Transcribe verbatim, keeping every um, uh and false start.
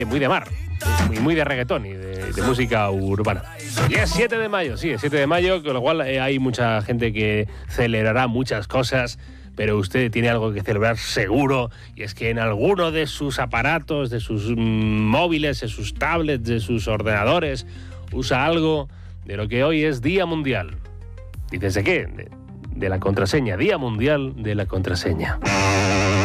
muy de mar, muy, muy de reggaetón y de, de música urbana. Y es siete de mayo, sí, es siete de mayo, con lo cual eh, hay mucha gente que celebrará muchas cosas, pero usted tiene algo que celebrar seguro, y es que en alguno de sus aparatos, de sus mm, móviles, de sus tablets, de sus ordenadores, usa algo de lo que hoy es Día Mundial. ¿Dices de qué? De, de la contraseña, Día Mundial de la Contraseña.